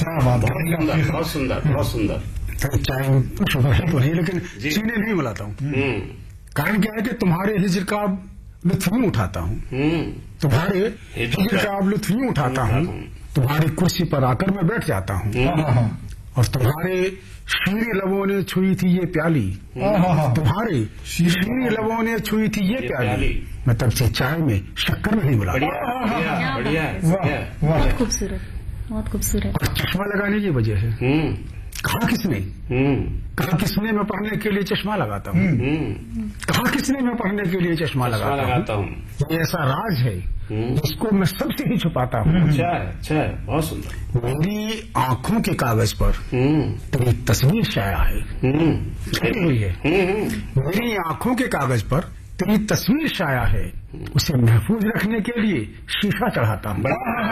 बहुत सुंदर, बहुत सुंदर। चाय शुगर तो नहीं, लेकिन चीनी नहीं मिलाता हूँ। कारण क्या है कि तुम्हारे हिज्र का लुत्फ नहीं उठाता हूँ, तुम्हारे हिज्र का लुत्फ नहीं उठाता हूँ, तुम्हारी कुर्सी पर आकर मैं बैठ जाता हूँ, और तुम्हारे शीरी लबों ने छुई थी ये प्याली, तुम्हारे शीरी लबों ने छुई थी ये प्याली, मैं तब से चाय में शक्कर नहीं मिला। बढ़िया, बहुत खूबसूरत, बहुत खूबसूरत। और चश्मा लगाने की वजह है, कहा किसने मैं पढ़ने के लिए चश्मा लगाता हूँ, कहा किसने मैं पढ़ने के लिए चश्मा लगाता हूँ। ये ऐसा राज है जिसको मैं सबसे ही छुपाता हूँ। अच्छा, बहुत सुंदर। मेरी आंखों के कागज पर तेरी तस्वीर शाया है, हुई है। मेरी आंखों के कागज पर तेरी तस्वीर शाया है, उसे महफूज रखने के लिए शीशा चढ़ाता हूँ।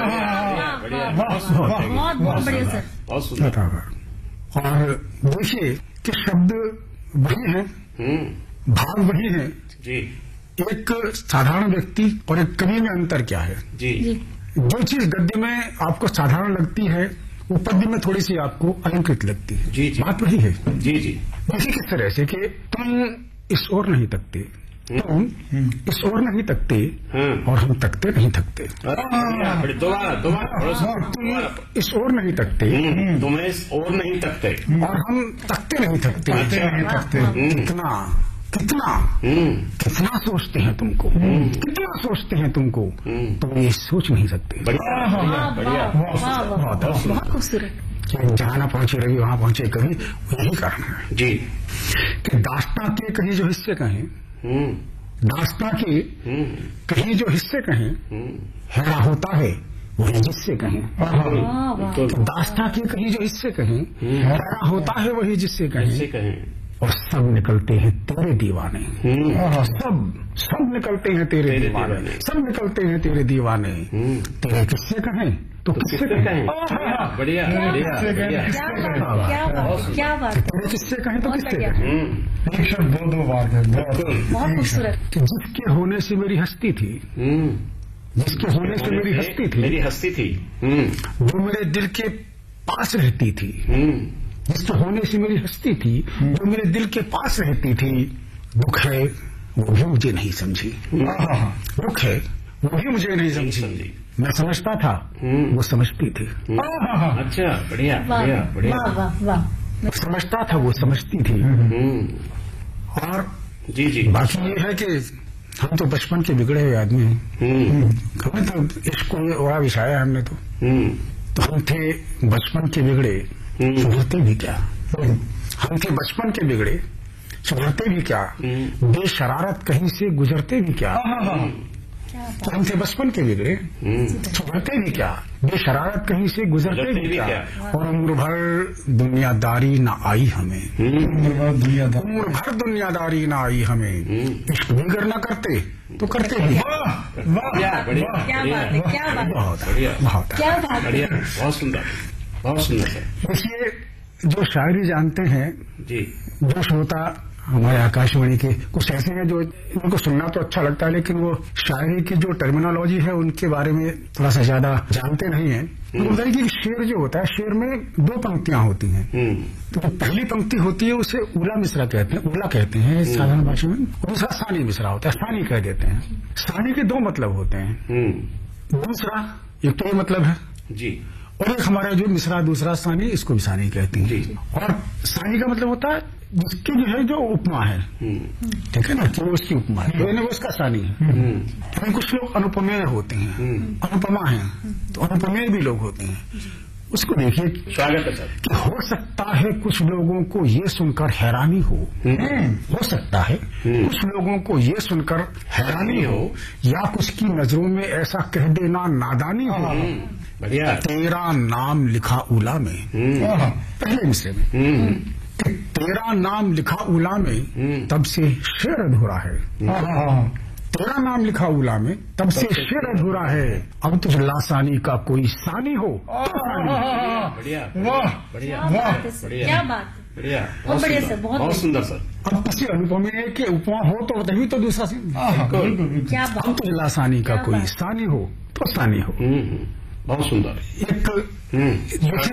बहुत बढ़िया सर, बहुत सुंदर। और देखिए कि शब्द वही हैं, भाव वही हैं। जी। एक साधारण व्यक्ति और एक कवि में अंतर क्या है? जी। जो चीज गद्य में आपको साधारण लगती है वो पद्य में थोड़ी सी आपको अलंकृत लगती है। जी। बात वही है। जी। देखिए किस तरह से कि तुम इस ओर नहीं तकते, तुम इस ओर नहीं तकते, और हम तकते नहीं थकते। दोबारा तुम इस ओर नहीं तकते, तुम इस ओर नहीं तकते, और हम तकते नहीं थकते। कितना सोचते हैं तुमको, कितना सोचते हैं तुमको, तुम ये सोच नहीं सकते। बहुत खूबसूरत। जहाँ ना पहुंचे रवि वहां पहुंचे कवि, यही कारण है जी कि दास्तां के कहीं जो हिस्से कहें, दास्तां के कहीं जो हिस्से कहें, हैरा होता है वही जिससे कहें। दास्तां के कहीं जो हिस्से कहें, हैरा होता है वही जिससे कहें, और सब निकलते हैं तेरे दीवाने। सब निकलते हैं तेरे दीवाने, सब निकलते हैं तेरे दीवाने। तेरे किससे कहें तो किससे कहें। बढ़िया, क्या बात। तेरे किससे कहें तो किससे कहें। एक शब्द दो बार बहुत खूबसूरत। जिसके होने से मेरी हस्ती थी, जिसके होने से मेरी हस्ती थी, जो मेरे दिल के पास रहती थी, जिसके होने से मेरी हस्ती थी, जो मेरे दिल के पास रहती थी। दुख है वो भी मुझे नहीं समझी, दुख है वो भी मुझे नहीं समझी। मैं समझता था वो समझती थी। अच्छा, बढ़िया। समझता था वो समझती थी। और जी बाकी ये है कि हम तो बचपन के बिगड़े हुए आदमी हैं। हमें तो इसको बड़ा विषाया हमने तो हम थे बचपन के बिगड़े, सुधरते भी क्या। हम थे बचपन के बिगड़े, सुधरते भी क्या। बेशरारत कहीं से गुजरते भी क्या। हम थे बचपन के बिगड़े, सुधरते भी क्या। बेशरारत कहीं से गुजरते भी क्या। और उम्र भर दुनियादारी न आई हमें, उम्र भर दुनियादारी न आई हमें। इश्क भी अगर न करते तो करते भी। बहुत सुंदर, बहुत सुंदर। देखिए जो शायरी जानते हैं जी, जो श्रोता हमारे आकाशवाणी के कुछ ऐसे हैं जो इनको सुनना तो अच्छा लगता है, लेकिन वो शायरी की जो टर्मिनोलॉजी है उनके बारे में थोड़ा सा ज्यादा जानते नहीं है। तो बताइए कि शेर जो होता है, शेर में दो पंक्तियां होती हैं। तो जो पहली पंक्ति होती है उसे उला मिसरा कहते हैं, उला कहते हैं साधारण भाषा में। दूसरा सानी मिसरा होता है, सानी कह देते हैं। सानी के दो मतलब होते हैं। दूसरा एक तो ये मतलब है जी, और एक हमारा जो मिसरा दूसरा सानी, इसको भी सानी कहते हैं। और सानी का मतलब होता है जिसकी जो है जो उपमा है, ठीक है ना, कि वो उसकी उपमा है, तो वो उसका सानी है। तो कुछ लोग अनुपमेय होते हैं, अनुपमा है, तो अनुपमेय भी लोग होते हैं। उसको देखिए, स्वागत है सर। कि हो सकता है कुछ लोगों को ये सुनकर हैरानी हो सकता है कुछ लोगों को ये सुनकर हैरानी हो, या कुछ की नजरों में ऐसा कह देना नादानी हो। बढ़िया। तेरा नाम लिखा उला में, पहले मिसरे में तेरा नाम लिखा उला में, तब से शेर अधूरा है। तेरा नाम लिखा उला में, तब से शेर अधूरा है। अब तुझ लासानी का कोई सानी हो। बढ़िया, बढ़िया, क्या बात, बढ़िया, बहुत बढ़िया सर, बहुत सुंदर सर। अब किसी अनुपमेय के उपमा हो तो तभी तो दूसरा क्या बात। अब तुझ लासानी का कोई सानी हो तो सानी हो। बहुत सुंदर। एक